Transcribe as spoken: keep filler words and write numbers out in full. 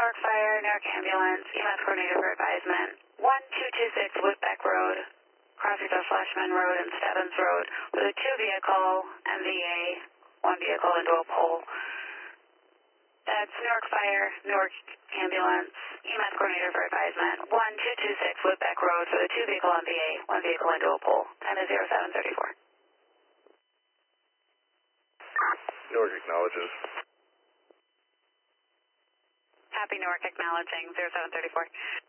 Newark Fire, Newark Ambulance, E M S coordinator for advisement. one two two six Woodbeck Road, crossings of Flashman Road and Stebbins Road, with a two-vehicle M V A, one vehicle into a pole. That's Newark Fire, Newark Ambulance, E M S coordinator for advisement. one two two six Woodbeck Road, with a two-vehicle M V A, one vehicle into a pole. Time is zero seven thirty-four. Newark acknowledges. Happy Newark acknowledging zero seven thirty-four.